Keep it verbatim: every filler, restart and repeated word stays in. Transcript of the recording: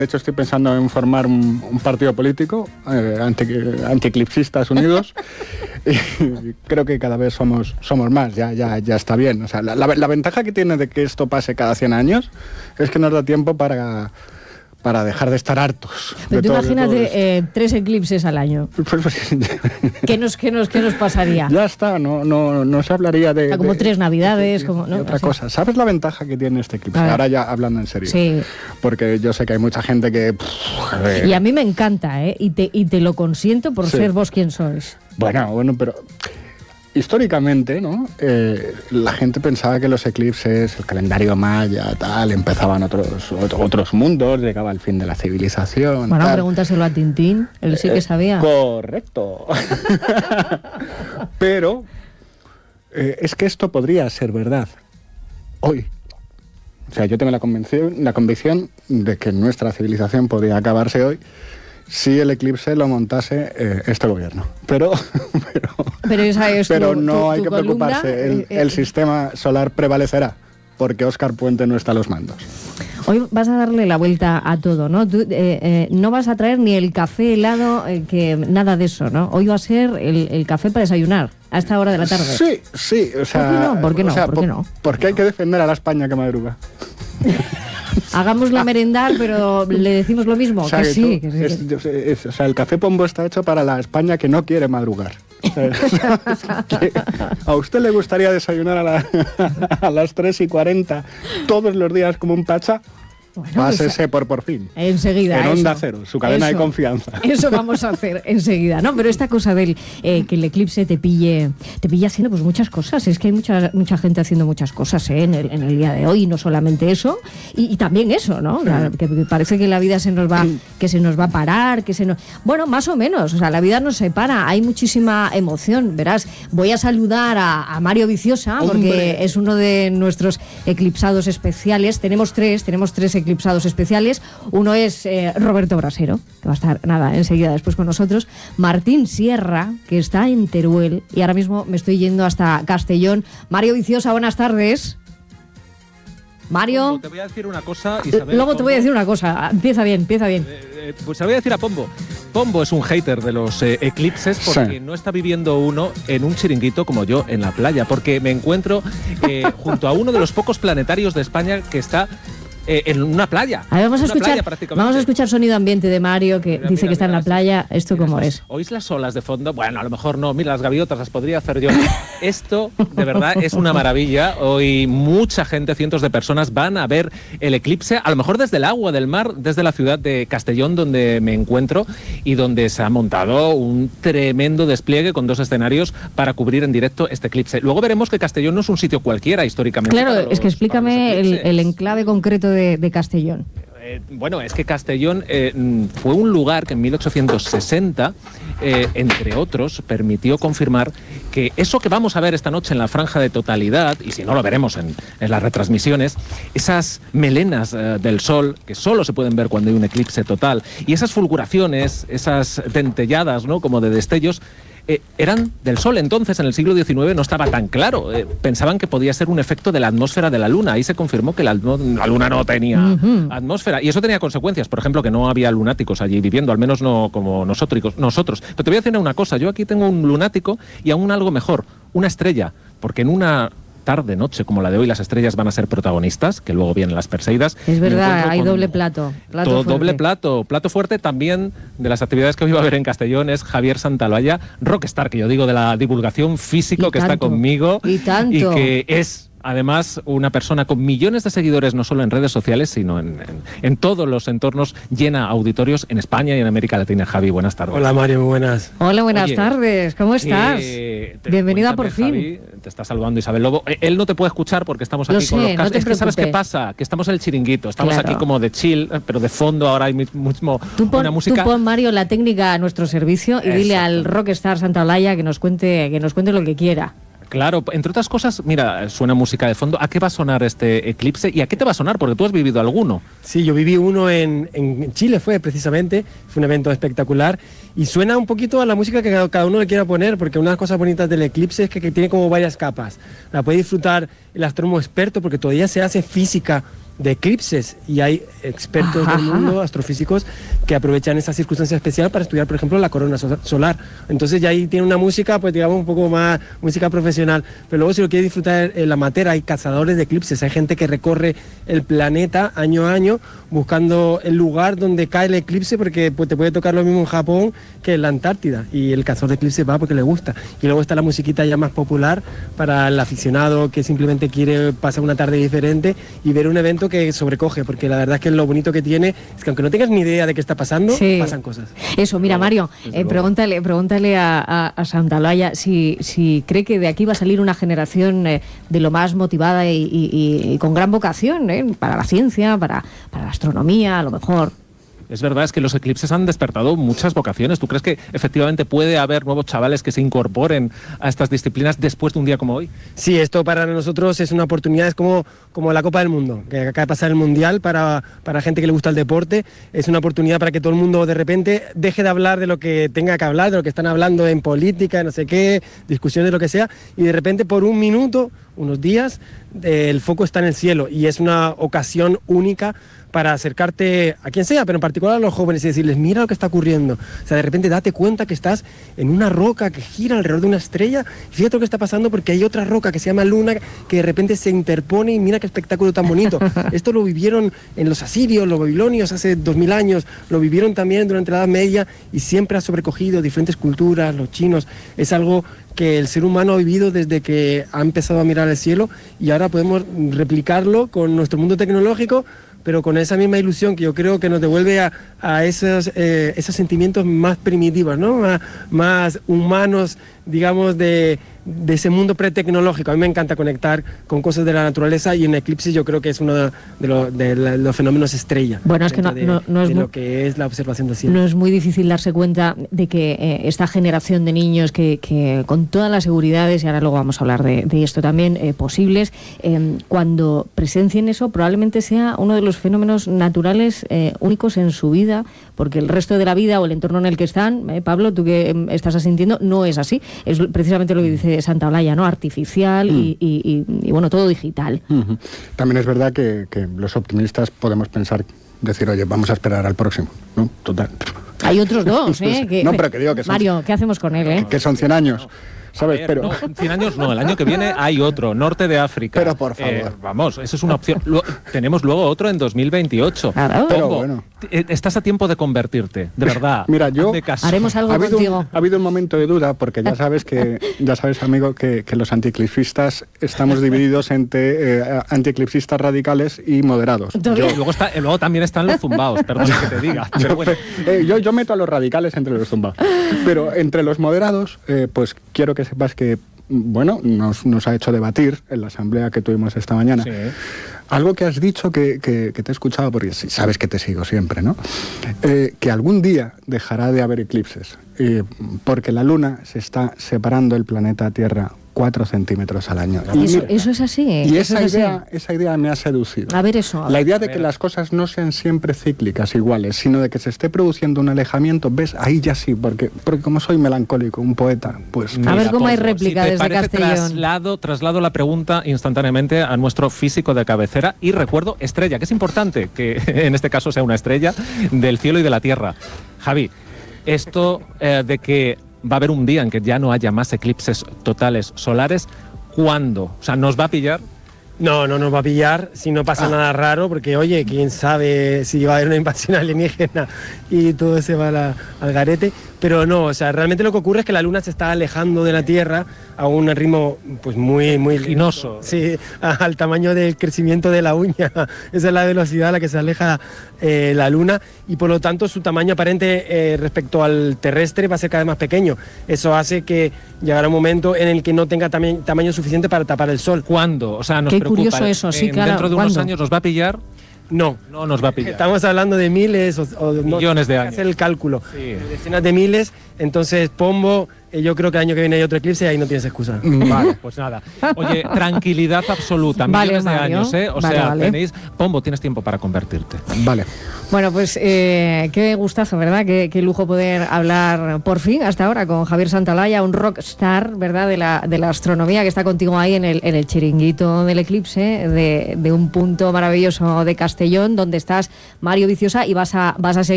De hecho, estoy pensando en formar un, un partido político, eh, anti, anti-eclipsistas unidos, y creo que cada vez somos, somos más, ya, ya, ya está bien. O sea, la, la, la ventaja que tiene de que esto pase cada cien años es que nos da tiempo para... para dejar de estar hartos. Pero tú imagínate eh, tres eclipses al año. ¿Qué nos, qué nos, qué nos pasaría? Ya está, no, no, no se hablaría de... O sea, como de, tres navidades, de, como... ¿no? de otra así. cosa. ¿Sabes la ventaja que tiene este eclipse? Ahora ya hablando en serio. Sí. Porque yo sé que hay mucha gente que... Pff, y a mí me encanta, ¿eh? Y te, y te lo consiento por sí. ser vos quien sois. Bueno, bueno, pero... Históricamente, ¿no? Eh, la gente pensaba que los eclipses, el calendario maya, tal, empezaban otros otros mundos, llegaba el fin de la civilización. Bueno, tal. Pregúntaselo a Tintín, él sí que eh, sabía. Correcto. Pero eh, es que esto podría ser verdad hoy. O sea, yo tengo la convicción, la convicción de que nuestra civilización podría acabarse hoy si el eclipse lo montase eh, este gobierno. Pero, pero, pero, esa es pero tu, no tu, hay tu que columna, preocuparse. El, eh, eh, el sistema solar prevalecerá, porque Óscar Puente no está a los mandos. Hoy vas a darle la vuelta a todo, ¿no? Tú, eh, eh, no vas a traer ni el café helado, eh, que nada de eso, ¿no? Hoy va a ser el, el café para desayunar, a esta hora de la tarde. Sí, sí. O sea, ¿Por qué no? ¿Por qué no? O sea, ¿Por qué no? Porque hay que defender a la España que madruga. Hagámosla merendar, pero le decimos lo mismo, o sea, que, que, sí, que sí. Es, es, es, o sea, el café Pombo está hecho para la España que no quiere madrugar. ¿A usted le gustaría desayunar a, la, a las tres y cuarenta todos los días como un pacha? Bueno, pásese por por fin. Enseguida. En Onda eso, Cero, su cadena eso, de confianza. Eso vamos a hacer enseguida, ¿no? Pero esta cosa del eh, que el eclipse te pille, te pilla haciendo pues muchas cosas. Es que hay mucha mucha gente haciendo muchas cosas ¿eh? en, el, en el día de hoy, y no solamente eso, y, y también eso, ¿no? La, que, que parece que la vida se nos va, que se nos va a parar, que se nos... Bueno, más o menos, o sea, la vida no se para, hay muchísima emoción, verás. Voy a saludar a, a Mario Viciosa, porque ¡hombre! Es uno de nuestros eclipsados especiales. Tenemos tres, tenemos tres eclipsados especiales. Uno es eh, Roberto Brasero, que va a estar, nada, enseguida después con nosotros. Martín Sierra, que está en Teruel, y ahora mismo me estoy yendo hasta Castellón. Mario Viciosa, buenas tardes. Mario. Pombo, te voy a decir una cosa, Isabel. Luego Pombo. te voy a decir una cosa. Empieza bien, empieza bien. Eh, eh, pues te voy a decir a Pombo. Pombo es un hater de los eh, eclipses porque sí. no está viviendo uno en un chiringuito como yo en la playa, porque me encuentro eh, junto a uno de los pocos planetarios de España que está Eh, en una playa. A ver, vamos a una escuchar, vamos a escuchar sonido ambiente de Mario, que mira, dice mira, que está mira, en la playa. Sí. ¿Esto cómo es? ¿Oís las olas de fondo? Bueno, a lo mejor no. Mira, las gaviotas las podría hacer yo. Esto, de verdad, es una maravilla. Hoy mucha gente, cientos de personas, van a ver el eclipse, a lo mejor desde el agua del mar, desde la ciudad de Castellón, donde me encuentro, y donde se ha montado un tremendo despliegue con dos escenarios para cubrir en directo este eclipse. Luego veremos que Castellón no es un sitio cualquiera históricamente. Claro, los, es que explícame el, el enclave concreto de, de Castellón. Eh, bueno, es que Castellón eh, fue un lugar que en mil ochocientos sesenta, eh, entre otros, permitió confirmar que eso que vamos a ver esta noche en la franja de totalidad, y si no lo veremos en, en las retransmisiones, esas melenas eh, del sol, que solo se pueden ver cuando hay un eclipse total, y esas fulguraciones, esas dentelladas, ¿no?, como de destellos, Eh, eran del Sol. Entonces, en el siglo diecinueve no estaba tan claro. Eh, pensaban que podía ser un efecto de la atmósfera de la Luna. Ahí se confirmó que la, la Luna no tenía uh-huh. atmósfera. Y eso tenía consecuencias. Por ejemplo, que no había lunáticos allí viviendo, al menos no como nosotros. nosotros. Pero te voy a decir una cosa. Yo aquí tengo un lunático y aún algo mejor, una estrella. Porque en una tarde, noche como la de hoy, las estrellas van a ser protagonistas, que luego vienen las Perseidas. Es verdad, hay doble plato. plato todo, fuerte. Doble plato. Plato fuerte también de las actividades que hoy va a haber en Castellón es Javier Santalaya, rockstar, que yo digo de la divulgación físico, y que tanto, está conmigo. Y tanto. Y que es... Además, una persona con millones de seguidores, no solo en redes sociales, sino en, en, en todos los entornos, llena auditorios en España y en América Latina. Javi, buenas tardes. Hola, Mario, muy buenas. Hola, buenas Oye, tardes. ¿Cómo estás? Eh, Bienvenida por fin. Javi, te está saludando Isabel Lobo. Él no te puede escuchar porque estamos aquí Lo con sé, los casos. No es que ¿sabes qué pasa? Que estamos en el chiringuito. Estamos claro. aquí como de chill, pero de fondo ahora hay mismo tú pon, una música. Tú pon, Mario, la técnica a nuestro servicio y Exacto. dile al rockstar Santalaya que nos cuente, que nos cuente lo que quiera. Claro, entre otras cosas, mira, suena música de fondo. ¿A qué va a sonar este eclipse y a qué te va a sonar? Porque tú has vivido alguno. Sí, yo viví uno en, en Chile, fue precisamente, fue un evento espectacular y suena un poquito a la música que cada uno le quiera poner, porque una de las cosas bonitas del eclipse es que, que tiene como varias capas. La puede disfrutar el astrónomo experto porque todavía se hace física de eclipses, y hay expertos Ajá. del mundo, astrofísicos, que aprovechan esa circunstancia especial para estudiar, por ejemplo, la corona so- solar. Entonces ya ahí tiene una música, pues digamos, un poco más música profesional. Pero luego, si lo quiere disfrutar en la materia, hay cazadores de eclipses, hay gente que recorre el planeta año a año buscando el lugar donde cae el eclipse, porque pues, te puede tocar lo mismo en Japón que en la Antártida, y el cazador de eclipses va porque le gusta. Y luego está la musiquita ya más popular para el aficionado que simplemente quiere pasar una tarde diferente y ver un evento que sobrecoge, porque la verdad es que lo bonito que tiene es que aunque no tengas ni idea de qué está pasando, Sí. pasan cosas. Eso, mira, Mario, desde eh, luego. pregúntale, pregúntale a, a, a Santa Olaya si, si cree que de aquí va a salir una generación eh, de lo más motivada y, y- y- y con gran vocación eh, para la ciencia, para, para la astronomía, a lo mejor. Es verdad, es que los eclipses han despertado muchas vocaciones. ¿Tú crees que efectivamente puede haber nuevos chavales que se incorporen a estas disciplinas después de un día como hoy? Sí, esto para nosotros es una oportunidad, es como, como la Copa del Mundo, que acaba de pasar el Mundial para, para gente que le gusta el deporte. Es una oportunidad para que todo el mundo de repente deje de hablar de lo que tenga que hablar, de lo que están hablando en política, no sé qué, discusiones, lo que sea, y de repente por un minuto, unos días, eh, el foco está en el cielo, y es una ocasión única para acercarte a quien sea, pero en particular a los jóvenes, y decirles, mira lo que está ocurriendo. O sea, de repente date cuenta que estás en una roca que gira alrededor de una estrella, y fíjate lo que está pasando porque hay otra roca que se llama Luna que de repente se interpone, y mira qué espectáculo tan bonito. Esto lo vivieron en los asirios, los babilonios hace dos mil años, lo vivieron también durante la Edad Media, y siempre ha sobrecogido diferentes culturas, los chinos. Es algo que el ser humano ha vivido desde que ha empezado a mirar al cielo, y ahora podemos replicarlo con nuestro mundo tecnológico, pero con esa misma ilusión que yo creo que nos devuelve a, a esos, eh, esos sentimientos más primitivos, ¿no? Más, más humanos, digamos, de, de ese mundo pretecnológico. A mí me encanta conectar con cosas de la naturaleza, y en eclipse yo creo que es uno de, lo- de la- los fenómenos estrella. Bueno, es que no- dentro de, no- no es de muy- lo que es la observación del cielo. No es muy difícil darse cuenta de que eh, esta generación de niños que, que con todas las seguridades, y ahora luego vamos a hablar de, de esto también, eh, posibles, eh, cuando presencien eso probablemente sea uno de los fenómenos naturales eh, únicos en su vida, porque el resto de la vida o el entorno en el que están, eh, Pablo, tú que eh, estás asintiendo, no es así. Es precisamente lo que dice Santa Olaya, ¿no? Artificial y, y- y- y, bueno, todo digital. Ujú. También es verdad que, que los optimistas podemos pensar, decir, oye, vamos a esperar al próximo, ¿no? Total. Hay otros dos, ¿eh? Que- No, pero que digo que son- Mario, ¿qué hacemos con él, eh? Que son cien años, ¿sabes? A ver, pero no, cien años no, el año que viene hay otro, norte de África. Pero, por favor. Eh, vamos, eso es una opción. Luego, tenemos luego otro en dos mil veintiocho. Claro. Pero Pombo, bueno. t- estás a tiempo de convertirte, de verdad. Mira, yo- Hazme caso. Haremos algo ha habido, contigo. un, ha habido un momento de duda, porque ya sabes que ya sabes, amigo, que, que los antieclipsistas estamos divididos entre eh, antieclipsistas radicales y moderados. Todavía- Y luego, está, y luego también están los zumbaos, perdón que te diga. Pero bueno, Eh, yo, yo meto a los radicales entre los zumbados. Pero entre los moderados, eh, pues quiero que sepas que, bueno, nos, nos ha hecho debatir en la asamblea que tuvimos esta mañana. sí. Algo que has dicho que, que- que te he escuchado, porque sí, sabes que te sigo siempre, ¿no? Eh, que algún día dejará de haber eclipses, eh, porque la Luna se está separando del planeta Tierra cuatro centímetros al año. Y, Eso, mira, eso es así. ¿eh? y Eso esa es así. idea, esa idea me ha seducido. A ver eso. a La ver. idea de que las cosas no sean siempre cíclicas, iguales, sino de que se esté produciendo un alejamiento, ¿ves? Ahí ya sí, porque, porque como soy melancólico, un poeta, pues... A ver cómo hay Pombo, réplica si te desde parece, Castellón. Traslado, traslado la pregunta instantáneamente a nuestro físico de cabecera y recuerdo estrella, que es importante que en este caso sea una estrella del cielo y de la tierra. Javi, esto eh, de que va a haber un día en que ya no haya más eclipses totales solares, ¿cuándo? O sea, ¿nos va a pillar? No, no nos va a pillar si no pasa nada raro, porque oye, quién sabe si va a haber una invasión alienígena y todo se va a la- al garete. Pero no, o sea, realmente lo que ocurre es que la Luna se está alejando de la Tierra a un ritmo pues muy, muy Vertiginoso. Sí, al tamaño del crecimiento de la uña. Esa es la velocidad a la que se aleja eh, la Luna, y por lo tanto su tamaño aparente eh, respecto al terrestre va a ser cada vez más pequeño. Eso hace que llegará un momento en el que no tenga tamaño, tamaño suficiente para tapar el Sol. ¿Cuándo? O sea, nos Qué preocupa. curioso eso, sí, Eh, claro, Dentro de unos ¿cuándo? años nos va a pillar. No. No nos va a pillar. Estamos hablando de miles o, o no, Millones de hay que años. hacer el cálculo. Sí. De decenas de miles. Entonces, Pombo, eh, yo creo que el año que viene hay otro eclipse y ahí no tienes excusa. Vale, pues nada. Oye, tranquilidad absoluta, millones Vale, de Mario. años, ¿eh? O Vale, sea, vale. tenéis... Pombo, tienes tiempo para convertirte. Vale. Bueno, pues eh, qué gustazo, ¿verdad? Qué, qué lujo poder hablar por fin, hasta ahora, con Javier Santalaya, un rockstar, ¿verdad?, de la, de la astronomía, que está contigo ahí en el, en el chiringuito del eclipse, de, de un punto maravilloso de Castellón, donde estás, Mario Viciosa, y vas a, vas a seguir